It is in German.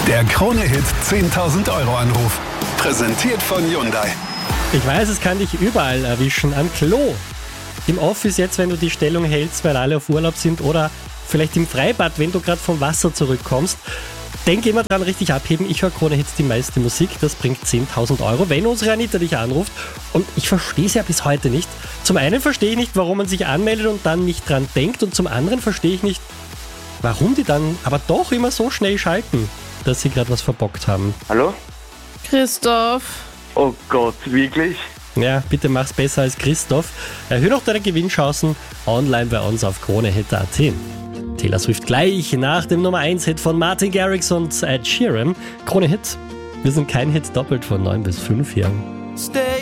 Der Krone-Hit 10.000 Euro Anruf. Präsentiert von Hyundai. Ich weiß, es kann dich überall erwischen. Am Klo, im Office jetzt, wenn du die Stellung hältst, weil alle auf Urlaub sind, oder vielleicht im Freibad, wenn du gerade vom Wasser zurückkommst. Denk immer dran, richtig abheben. Ich höre Krone-Hits die meiste Musik. Das bringt 10.000 Euro, wenn unsere Anita dich anruft. Und ich verstehe es ja bis heute nicht. Zum einen verstehe ich nicht, warum man sich anmeldet und dann nicht dran denkt. Und zum anderen verstehe ich nicht, warum die dann aber doch immer so schnell schalten, dass sie gerade was verbockt haben. Hallo? Christoph. Oh Gott, wirklich? Ja, bitte mach's besser als Christoph. Erhöhe noch deine Gewinnchancen online bei uns auf kronehit.at. Taylor Swift gleich nach dem Nummer 1 Hit von Martin Garrix und Ed Sheeran. Krone Hit. Wir sind kein Hit doppelt von 9 bis 5 hier.